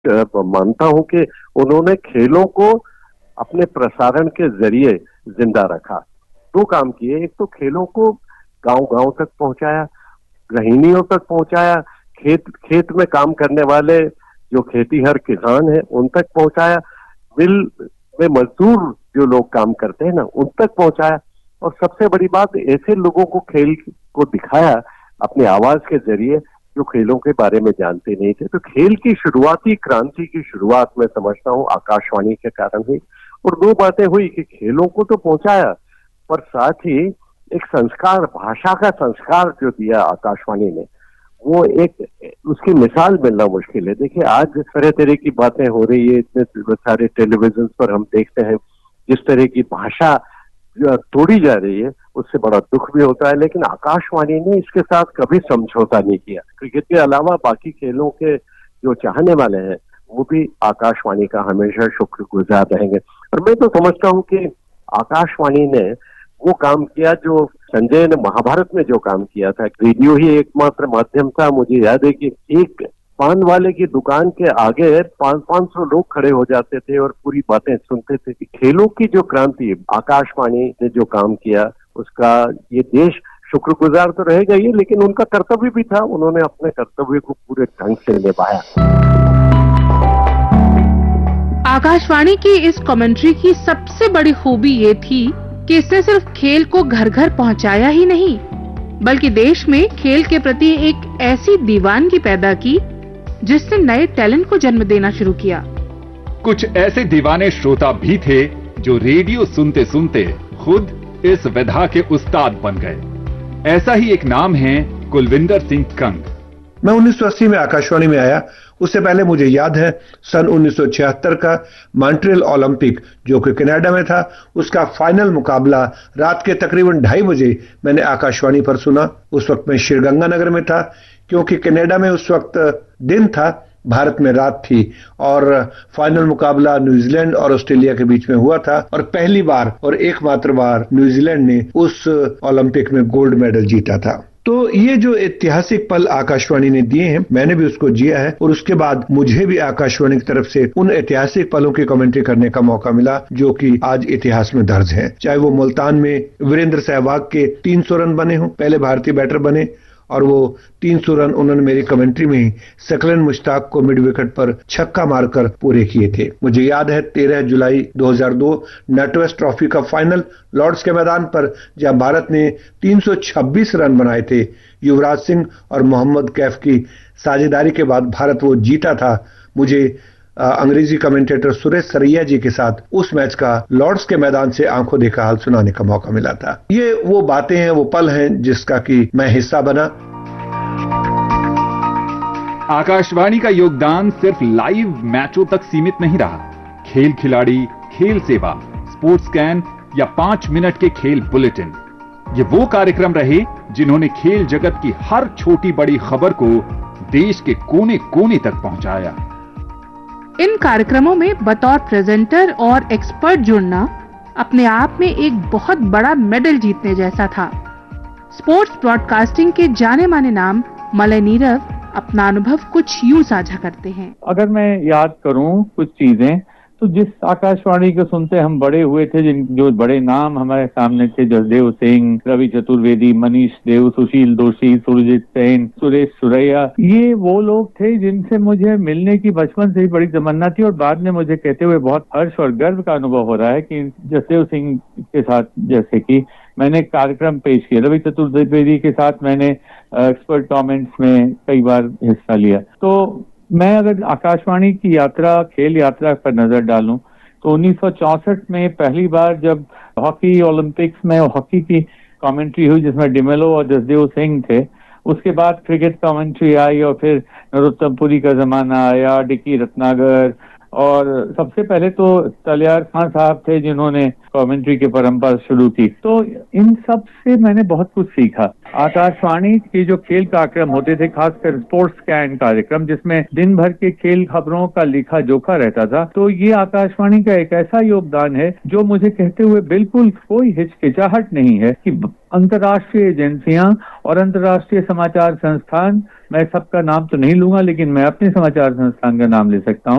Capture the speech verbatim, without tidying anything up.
मानता हूं कि उन्होंने खेलों को अपने प्रसारण के जरिए जिंदा रखा। दो काम किए, एक तो खेलों को गांव-गांव तक पहुंचाया, गृहिणियों तक पहुंचाया, खेत खेत में काम करने वाले जो खेतीहर किसान हैं उन तक पहुंचाया, मिल में मजदूर जो लोग काम करते हैं ना उन तक पहुंचाया, और सबसे बड़ी बात ऐसे लोगों को खेल को दिखाया अपनी आवाज के जरिए जो खेलों के बारे में जानते नहीं थे। तो खेल की शुरुआती क्रांति की शुरुआत मैं समझता हूँ आकाशवाणी के कारण हुई। और दो बातें हुई कि खेलों को तो पहुंचाया पर साथ ही एक संस्कार, भाषा का संस्कार जो दिया आकाशवाणी ने, वो एक उसकी मिसाल मिलना मुश्किल है। देखिए आज तरह तरह की बातें हो रही है, इतने सारे टेलीविजन पर हम देखते हैं जिस तरह की भाषा तोड़ी जा रही है, उससे बड़ा दुख भी होता है। लेकिन आकाशवाणी ने इसके साथ कभी समझौता नहीं किया। क्रिकेट के अलावा बाकी खेलों के जो चाहने वाले हैं वो भी आकाशवाणी का हमेशा शुक्रगुजार रहेंगे। और मैं तो समझता हूँ कि आकाशवाणी ने वो काम किया जो संजय ने महाभारत में जो काम किया था। रेडियो ही एकमात्र माध्यम था। मुझे याद है कि एक पान वाले की दुकान के आगे पाँच पाँच सौ लोग खड़े हो जाते थे और पूरी बातें सुनते थे। कि खेलों की जो क्रांति आकाशवाणी ने जो काम किया उसका ये देश शुक्रगुजार तो रहेगा ही, लेकिन उनका कर्तव्य भी था। उन्होंने अपने कर्तव्य को पूरे ढंग से निभाया। आकाशवाणी की इस कमेंट्री की सबसे बड़ी खूबी ये थी कि इसने सिर्फ खेल को घर घर पहुंचाया ही नहीं, बल्कि देश में खेल के प्रति एक ऐसी दीवानगी पैदा की जिसने नए टैलेंट को जन्म देना शुरू किया। कुछ ऐसे दीवाने श्रोता भी थे जो रेडियो सुनते सुनते खुद इस विधा के उस्ताद बन गए। ऐसा ही एक नाम है कुलविंदर सिंह कंग। मैं उन्नीस सौ अस्सी में आकाशवाणी में आया। उससे पहले मुझे याद है सन उन्नीस सौ छिहत्तर का मॉन्ट्रियल ओलंपिक जो कि कनाडा में था, उसका फाइनल मुकाबला रात के तकरीबन ढाई बजे मैंने आकाशवाणी पर सुना। उस वक्त मैं श्रीगंगानगर में था, क्योंकि कनाडा में उस वक्त दिन था, भारत में रात थी, और फाइनल मुकाबला न्यूजीलैंड और ऑस्ट्रेलिया के बीच में हुआ था। और पहली बार और एकमात्र बार न्यूजीलैंड ने उस ओलंपिक में गोल्ड मेडल जीता था। तो ये जो ऐतिहासिक पल आकाशवाणी ने दिए हैं, मैंने भी उसको जिया है, और उसके बाद मुझे भी आकाशवाणी की तरफ से उन ऐतिहासिक पलों की कमेंट्री करने का मौका मिला जो कि आज इतिहास में दर्ज है। चाहे वो मुल्तान में वीरेंद्र सहवाग के तीन सौ रन बने हों, पहले भारतीय बैटर बने, और वो तीन सौ रन उन्होंने मेरी कमेंट्री में ही सकलन मुश्ताक को मिड विकेट पर छक्का मारकर पूरे किए थे। मुझे याद है तेरह जुलाई दो हज़ार दो नटवेस्ट ट्रॉफी का फाइनल लॉर्ड्स के मैदान पर, जहां भारत ने तीन सौ छब्बीस रन बनाए थे। युवराज सिंह और मोहम्मद कैफ की साझेदारी के बाद भारत वो जीता था। मुझे आ, अंग्रेजी कमेंटेटर सुरेश सरैया जी के साथ उस मैच का लॉर्ड्स के मैदान से आंखों देखा हाल सुनाने का मौका मिला था। ये वो बातें हैं, वो पल हैं जिसका कि मैं हिस्सा बना। आकाशवाणी का योगदान सिर्फ लाइव मैचों तक सीमित नहीं रहा। खेल खिलाड़ी, खेल सेवा, स्पोर्ट्स स्कैन या पांच मिनट के खेल बुलेटिन, ये वो कार्यक्रम रहे जिन्होंने खेल जगत की हर छोटी बड़ी खबर को देश के कोने कोने तक पहुंचाया। इन कार्यक्रमों में बतौर प्रेजेंटर और एक्सपर्ट जुड़ना अपने आप में एक बहुत बड़ा मेडल जीतने जैसा था। स्पोर्ट्स ब्रॉडकास्टिंग के जाने माने नाम मलय नीरव अपना अनुभव कुछ यूं साझा करते हैं। अगर मैं याद करूं कुछ चीजें, तो जिस आकाशवाणी को सुनते हम बड़े हुए थे, जिन जो बड़े नाम हमारे सामने थे, जसदेव सिंह, रवि चतुर्वेदी, मनीष देव, सुशील दोषी, सुरजीत सेन, सुरेश सुरैया, ये वो लोग थे जिनसे मुझे मिलने की बचपन से ही बड़ी तमन्ना थी। और बाद में मुझे कहते हुए बहुत हर्ष और गर्व का अनुभव हो रहा है कि जसदेव सिंह के साथ जैसे कि मैंने कार्यक्रम पेश किया, रवि चतुर्वेदी के साथ मैंने एक्सपर्ट कमेंट्स में कई बार हिस्सा लिया। तो मैं अगर आकाशवाणी की यात्रा, खेल यात्रा पर नजर डालूं, तो उन्नीस सौ चौसठ में पहली बार जब हॉकी ओलंपिक्स में हॉकी की कमेंट्री हुई जिसमें डिमेलो और जसदेव सिंह थे, उसके बाद क्रिकेट कमेंट्री आई और फिर नरोत्तम पुरी का जमाना आया, डिकी रत्नागर, और सबसे पहले तो तलियार खान साहब थे जिन्होंने कमेंट्री की परंपरा शुरू की। तो इन सब से मैंने बहुत कुछ सीखा। आकाशवाणी के जो खेल कार्यक्रम होते थे, खासकर स्पोर्ट्स स्कैन कार्यक्रम जिसमें दिन भर के खेल खबरों का लिखा जोखा रहता था, तो ये आकाशवाणी का एक ऐसा योगदान है जो मुझे कहते हुए बिल्कुल कोई हिचकिचाहट नहीं है कि अंतर्राष्ट्रीय एजेंसियां और अंतर्राष्ट्रीय समाचार संस्थान, मैं सबका नाम तो नहीं लूंगा लेकिन मैं अपने समाचार संस्थान का नाम ले सकता हूं,